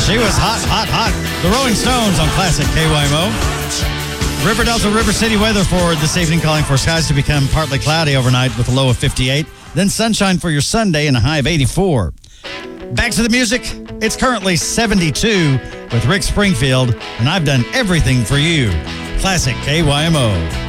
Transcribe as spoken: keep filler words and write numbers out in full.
She was hot, hot, hot. The Rolling Stones on Classic K Y M O. River Delta, River City weather for this evening, calling for skies to become partly cloudy overnight with a low of fifty-eight. Then sunshine for your Sunday and a high of eighty-four. Back to the music. It's currently seventy-two with Rick Springfield, and I've done everything for you. Classic K Y M O.